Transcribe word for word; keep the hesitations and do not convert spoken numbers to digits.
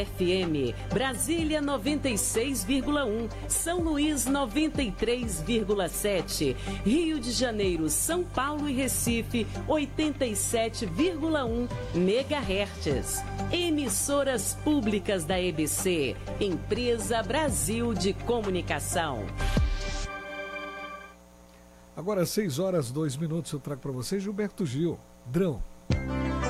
F M, Brasília noventa e seis vírgula um, São Luís noventa e três vírgula sete, Rio de Janeiro, São Paulo e Recife oitenta e sete vírgula um megahertz. Emissoras públicas da E B C, Empresa Brasil de Comunicação. Agora seis horas, dois minutos, eu trago para você Gilberto Gil, Drão.